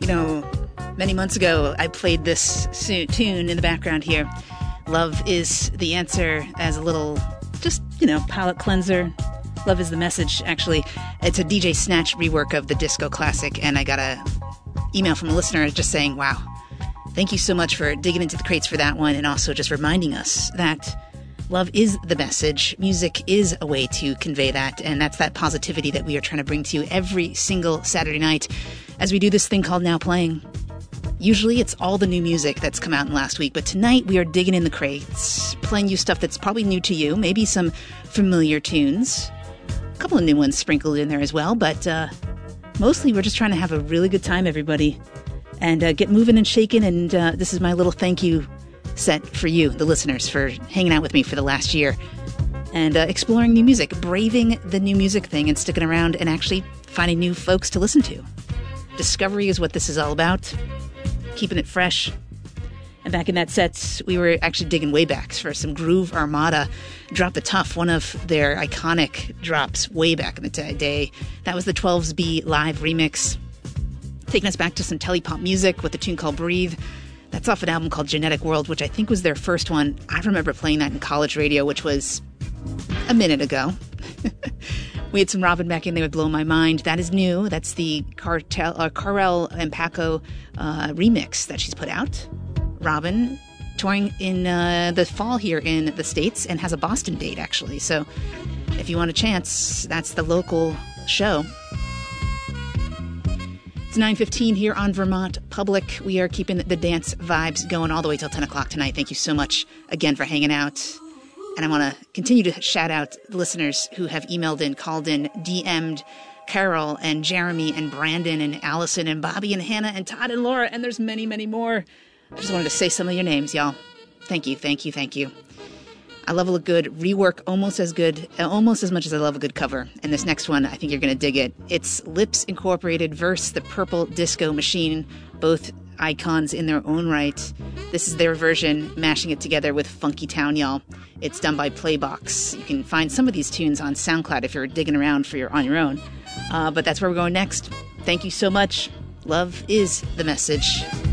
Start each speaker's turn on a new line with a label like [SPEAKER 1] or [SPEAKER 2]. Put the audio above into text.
[SPEAKER 1] You know, many months ago, I played this tune in the background here. Love is the answer as a little, just, palate cleanser. Love is the message, actually. It's a DJ Snatch rework of the disco classic, and I got a email from a listener just saying, wow, thank you so much for digging into the crates for that one, and also just reminding us that love is the message. Music is a way to convey that, and that's that positivity that we are trying to bring to you every single Saturday night as we do this thing called Now Playing. Usually it's all the new music that's come out in the last week, but tonight we are digging in the crates, playing you stuff that's probably new to you, maybe some familiar tunes, a couple of new ones sprinkled in there as well, but mostly we're just trying to have a really good time, everybody, and get moving and shaking, and this is my little thank you set for you, the listeners, for hanging out with me for the last year and exploring new music, braving the new music thing and sticking around and actually finding new folks to listen to. Discovery is what this is all about, keeping it fresh. And back in that set, we were actually digging way back for some Groove Armada, Drop the Tough, one of their iconic drops way back in the day. That was the 12s B live remix, taking us back to some telepop music with a tune called Breathe. That's off an album called Genetic World, which I think was their first one. I remember playing that in college radio, which was a minute ago. We had some Robin back in there with Blow My Mind. That is new. That's the Carel and Paco remix that she's put out. Robin touring in the fall here in the States and has a Boston date, actually. So if you want a chance, that's the local show. It's 9:15 here on Vermont Public. We are keeping the dance vibes going all the way till 10 o'clock tonight. Thank you so much again for hanging out. And I want to continue to shout out listeners who have emailed in, called in, DM'd Carol and Jeremy and Brandon and Allison and Bobby and Hannah and Todd and Laura. And there's many, many more. I just wanted to say some of your names, y'all. Thank you, thank you, thank you. I love a good rework, almost as much as I love a good cover. And this next one, I think you're going to dig it. It's Lips Incorporated versus the Purple Disco Machine, both icons in their own right. This is their version, mashing it together with Funky Town, y'all. It's done by Playbox. You can find some of these tunes on SoundCloud if you're digging around on your own. But that's where we're going next. Thank you so much. Love is the message.